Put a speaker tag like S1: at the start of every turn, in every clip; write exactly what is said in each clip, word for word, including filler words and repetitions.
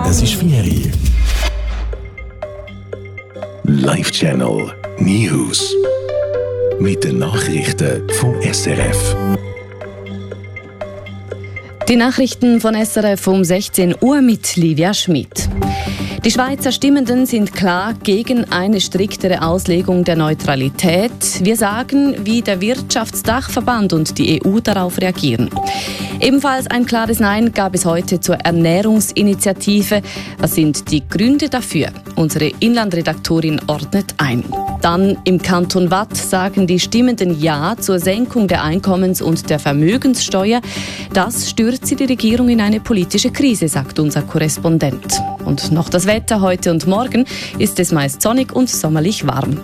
S1: Es ist Ferien. Live Channel News. Mit den Nachrichten von S R F.
S2: Die Nachrichten von S R F um sechzehn Uhr mit Livia Schmid. Die Schweizer Stimmenden sind klar gegen eine striktere Auslegung der Neutralität. Wir sagen, wie der Wirtschaftsdachverband und die E U darauf reagieren. Ebenfalls ein klares Nein gab es heute zur Ernährungsinitiative. Was sind die Gründe dafür? Unsere Inlandredaktorin ordnet ein. Dann im Kanton Waadt sagen die Stimmenden Ja zur Senkung der Einkommens- und der Vermögenssteuer. Das stürzt die Regierung in eine politische Krise, sagt unser Korrespondent. Und noch das Wetter heute und morgen ist es meist sonnig und sommerlich warm.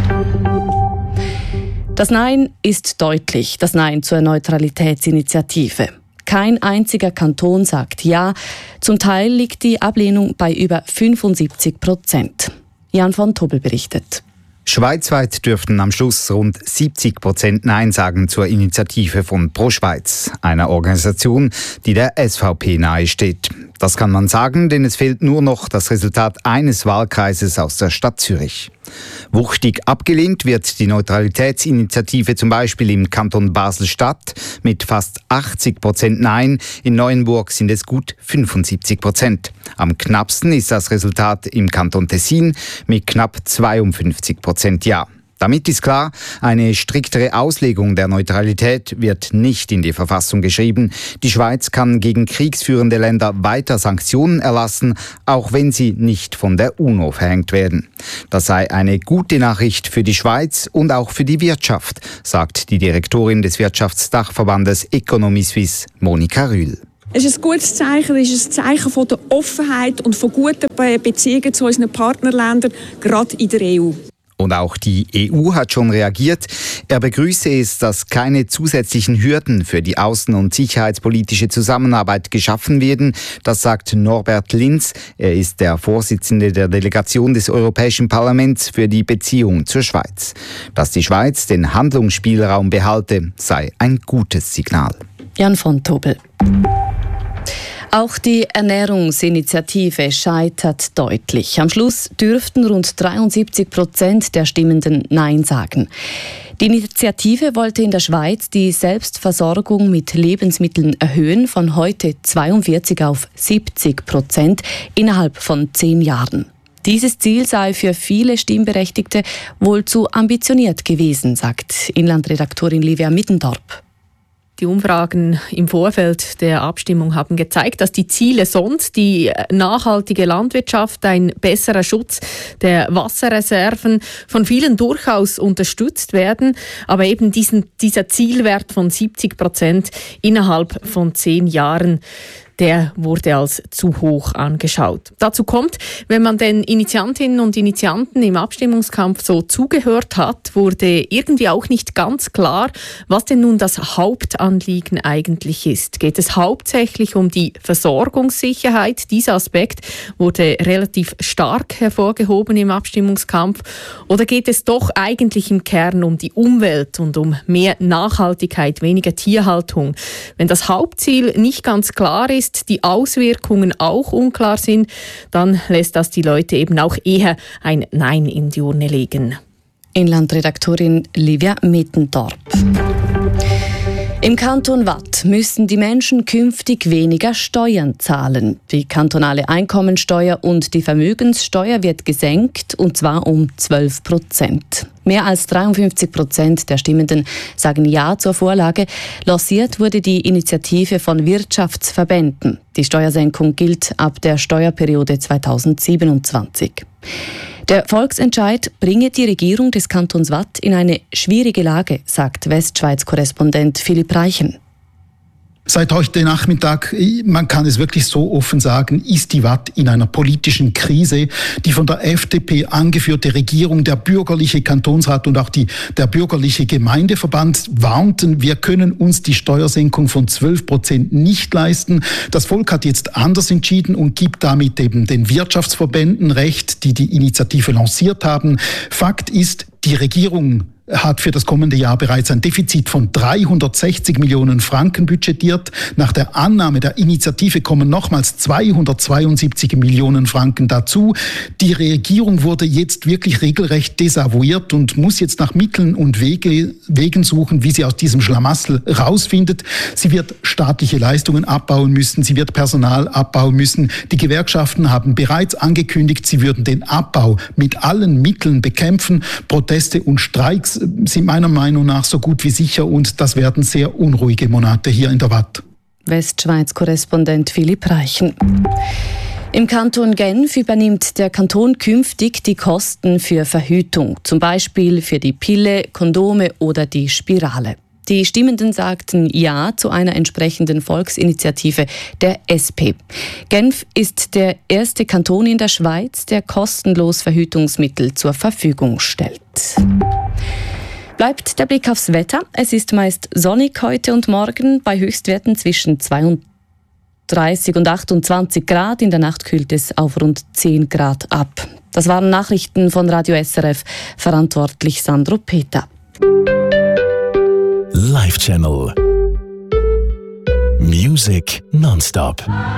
S2: Das Nein ist deutlich, das Nein zur Neutralitätsinitiative. Kein einziger Kanton sagt Ja. Zum Teil liegt die Ablehnung bei über fünfundsiebzig Prozent. Jan von Tobel berichtet.
S3: Schweizweit dürften am Schluss rund siebzig Prozent Nein sagen zur Initiative von Pro Schweiz, einer Organisation, die der S V P nahesteht. Das kann man sagen, denn es fehlt nur noch das Resultat eines Wahlkreises aus der Stadt Zürich. Wuchtig abgelehnt wird die Neutralitätsinitiative zum Beispiel im Kanton Basel-Stadt mit fast achtzig Prozent Nein. In Neuenburg sind es gut fünfundsiebzig Prozent. Am knappsten ist das Resultat im Kanton Tessin mit knapp zweiundfünfzig Prozent Ja. Damit ist klar, eine striktere Auslegung der Neutralität wird nicht in die Verfassung geschrieben. Die Schweiz kann gegen kriegsführende Länder weiter Sanktionen erlassen, auch wenn sie nicht von der UNO verhängt werden. Das sei eine gute Nachricht für die Schweiz und auch für die Wirtschaft, sagt die Direktorin des Wirtschaftsdachverbandes Economy Suisse, Monika Rühl.
S4: Es ist ein gutes Zeichen, es ist ein Zeichen von der Offenheit und von guten Beziehungen zu unseren Partnerländern, gerade in der E U.
S3: Und auch die E U hat schon reagiert. Er begrüße es, dass keine zusätzlichen Hürden für die außen- und sicherheitspolitische Zusammenarbeit geschaffen werden. Das sagt Norbert Linz. Er ist der Vorsitzende der Delegation des Europäischen Parlaments für die Beziehung zur Schweiz. Dass die Schweiz den Handlungsspielraum behalte, sei ein gutes Signal.
S2: Jan von Tobel. Auch die Ernährungsinitiative scheitert deutlich. Am Schluss dürften rund dreiundsiebzig Prozent der Stimmenden Nein sagen. Die Initiative wollte in der Schweiz die Selbstversorgung mit Lebensmitteln erhöhen, von heute zweiundvierzig auf siebzig Prozent innerhalb von zehn Jahren. Dieses Ziel sei für viele Stimmberechtigte wohl zu ambitioniert gewesen, sagt Inlandredaktorin Livia Middendorp.
S5: Die Umfragen im Vorfeld der Abstimmung haben gezeigt, dass die Ziele sonst, die nachhaltige Landwirtschaft, ein besserer Schutz der Wasserreserven, von vielen durchaus unterstützt werden. Aber eben diesen, dieser Zielwert von siebzig Prozent innerhalb von zehn Jahren, der wurde als zu hoch angeschaut. Dazu kommt, wenn man den Initiantinnen und Initianten im Abstimmungskampf so zugehört hat, wurde irgendwie auch nicht ganz klar, was denn nun das Hauptanliegen eigentlich ist. Geht es hauptsächlich um die Versorgungssicherheit? Dieser Aspekt wurde relativ stark hervorgehoben im Abstimmungskampf. Oder geht es doch eigentlich im Kern um die Umwelt und um mehr Nachhaltigkeit, weniger Tierhaltung? Wenn das Hauptziel nicht ganz klar ist, die Auswirkungen auch unklar sind, dann lässt das die Leute eben auch eher ein Nein in die Urne legen.
S2: Inlandredaktorin Livia Middendorp. Im Kanton Waadt müssen die Menschen künftig weniger Steuern zahlen. Die kantonale Einkommensteuer und die Vermögenssteuer wird gesenkt, und zwar um zwölf Prozent. Mehr als dreiundfünfzig Prozent der Stimmenden sagen Ja zur Vorlage. Lanciert wurde die Initiative von Wirtschaftsverbänden. Die Steuersenkung gilt ab der Steuerperiode zweitausendsiebenundzwanzig. Der Volksentscheid bringe die Regierung des Kantons Waadt in eine schwierige Lage, sagt Westschweiz-Korrespondent Philipp Reichen.
S6: Seit heute Nachmittag, man kann es wirklich so offen sagen, ist die Waadt in einer politischen Krise. Die von der F D P angeführte Regierung, der bürgerliche Kantonsrat und auch die, der bürgerliche Gemeindeverband warnten, wir können uns die Steuersenkung von zwölf Prozent nicht leisten. Das Volk hat jetzt anders entschieden und gibt damit eben den Wirtschaftsverbänden Recht, die die Initiative lanciert haben. Fakt ist, die Regierung hat für das kommende Jahr bereits ein Defizit von dreihundertsechzig Millionen Franken budgetiert. Nach der Annahme der Initiative kommen nochmals zweihundertzweiundsiebzig Millionen Franken dazu. Die Regierung wurde jetzt wirklich regelrecht desavouiert und muss jetzt nach Mitteln und Wege, Wegen suchen, wie sie aus diesem Schlamassel rausfindet. Sie wird staatliche Leistungen abbauen müssen, sie wird Personal abbauen müssen. Die Gewerkschaften haben bereits angekündigt, sie würden den Abbau mit allen Mitteln bekämpfen. Proteste und Streiks sind meiner Meinung nach so gut wie sicher und das werden sehr unruhige Monate hier in der Watt.
S2: Westschweiz-Korrespondent Philipp Reichen. Im Kanton Genf übernimmt der Kanton künftig die Kosten für Verhütung, zum Beispiel für die Pille, Kondome oder die Spirale. Die Stimmenden sagten Ja zu einer entsprechenden Volksinitiative der S P. Genf ist der erste Kanton in der Schweiz, der kostenlos Verhütungsmittel zur Verfügung stellt. Bleibt der Blick aufs Wetter. Es ist meist sonnig heute und morgen bei Höchstwerten zwischen zweiunddreißig und achtundzwanzig Grad. In der Nacht kühlt es auf rund zehn Grad ab. Das waren Nachrichten von Radio S R F, verantwortlich Sandro Peter.
S1: Live Channel. Music nonstop.